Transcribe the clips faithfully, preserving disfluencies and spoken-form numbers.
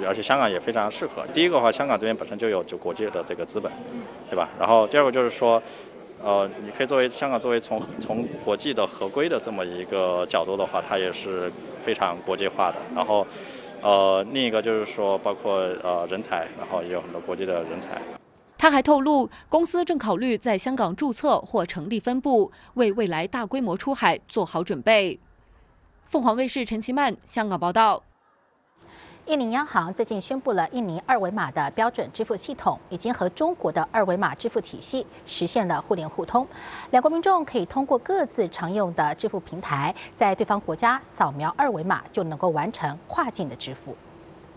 而且香港也非常适合。第一个的话，香港这边本身就有就国际的这个资本，对吧？然后第二个就是说，呃，你可以作为香港作为从从国际的合规的这么一个角度的话，它也是非常国际化的。然后，呃，另一个就是说，包括呃人才，然后也有很多国际的人才。 他还透露，公司正考虑在香港注册或成立分部，为未来大规模出海做好准备。凤凰卫视陈其曼香港报道。 印尼央行最近宣布了印尼二维码的标准支付系统，已经和中国的二维码支付体系实现了互联互通。两国民众可以通过各自常用的支付平台，在对方国家扫描二维码，就能够完成跨境的支付。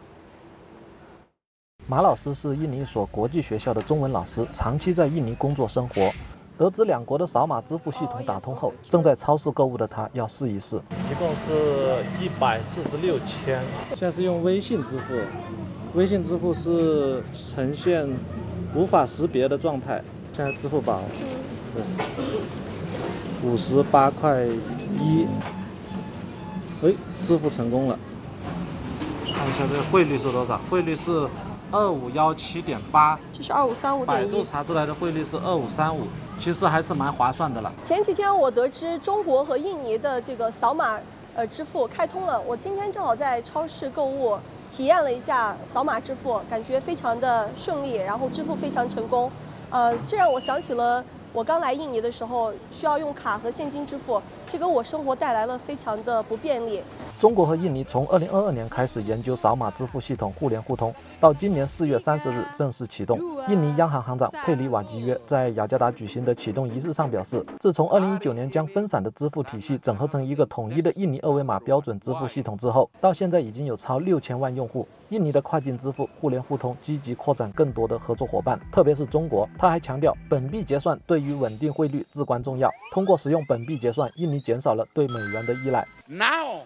马老师是印尼一所国际学校的中文老师，长期在印尼工作生活。得知两国的扫码支付系统打通后，正在超市购物的他要试一试。 一共是一百四十六千，现在是用微信支付，微信支付是呈现无法识别的状态。现在支付宝，对，五十八块一，哎，支付成功了。看一下这个汇率是多少？汇率是二五幺七点八， 这是二五三五点一。 百度查出来的汇率是二五三五。其实还是蛮划算的了。 前几天我得知中国和印尼的这个扫码呃支付开通了，我今天正好在超市购物，体验了一下扫码支付，感觉非常的顺利，然后支付非常成功。呃，这让我想起了我刚来印尼的时候需要用卡和现金支付，这给我生活带来了非常的不便利。 中国和印尼从二零二二年开始研究扫码支付系统互联互通，到今年四月三十日正式启动。印尼央行行长佩里瓦基约在雅加达举行的启动仪式上表示，自从二零一九年将分散的支付体系整合成一个统一的印尼二维码标准支付系统之后，到现在已经有超六千万用户。印尼的跨境支付互联互通积极扩展更多的合作伙伴，特别是中国。他还强调，本币结算对于稳定汇率至关重要。通过使用本币结算，印尼减少了对美元的依赖。 Now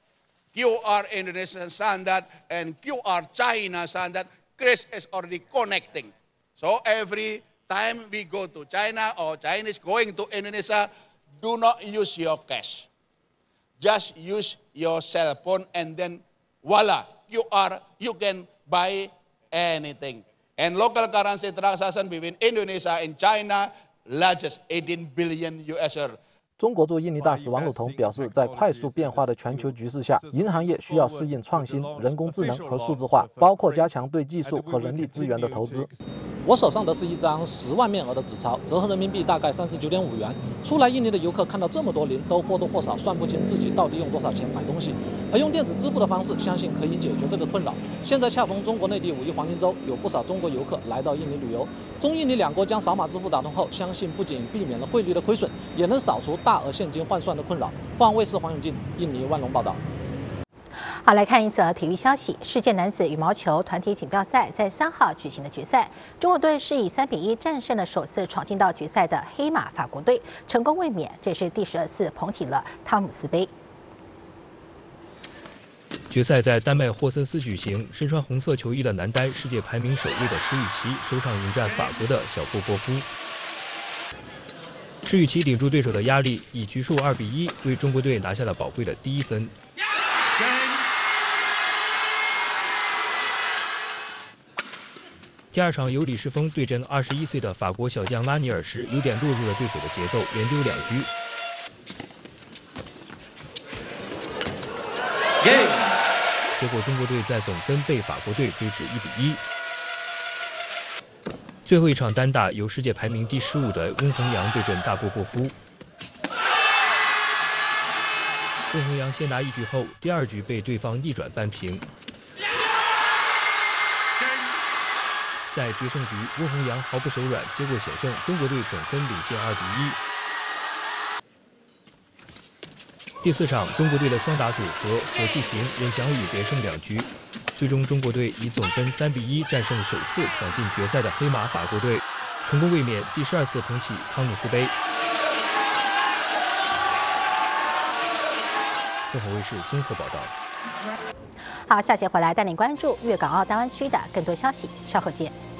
Q R Indonesia standard and Q R China standard, Chris is already connecting. So every time we go to China or Chinese going to Indonesia, do not use your cash. Just use your cell phone and then voila, Q R, you can buy anything. And local currency transaction between Indonesia and China, largest eighteen billion U S dollars. 中国驻印尼大使王鲁彤表示，在快速变化的全球局势下，银行业需要适应创新、人工智能和数字化，包括加强对技术和人力资源的投资。 我手上的是一张十万面额的纸钞，折合人民币大概三十九点五元。初来印尼的游客看到这么多零，都或多或少算不清自己到底用多少钱买东西。而用电子支付的方式，相信可以解决这个困扰。现在恰逢中国内地五一黄金周，有不少中国游客来到印尼旅游。中印尼两国将扫码支付打通后，相信不仅避免了汇率的亏损，也能扫除大额现金换算的困扰。凤凰卫视黄永进，印尼万隆报道。 好，来看一则体育消息：世界男子羽毛球团体锦标赛在三号举行的决赛，中国队是以三比一战胜了首次闯进到决赛的黑马法国队，成功卫冕。这是第十二次捧起了汤姆斯杯。 决赛在丹麦霍森斯举行，身穿红色球衣的男单世界排名首位的施雨琦首场迎战法国的小波波夫。施雨琦顶住对手的压力，以局数二比一为中国队拿下了宝贵的第一分。第二场由李世峰对阵二十一岁的法国小将拉尼尔时，有点落入了对手的节奏，连丢两局。结果中国队在总分被法国队追至一比一。最后一场单打由世界排名第十五的温宏洋对阵大波波夫。温宏洋先拿一局后，第二局被对方逆转扳平。在决胜局，温宏洋毫不手软，结果险胜，中国队总分领先二比一。第四场，中国队的双打组合何继平、任翔宇连胜两局，最终中国队以总分三比一战胜首次闯进决赛的黑马法国队，成功卫冕，第十二次捧起汤姆斯杯。凤凰卫视综合报道。 好，下节回来带您关注粤港澳大湾区的更多消息，稍后见。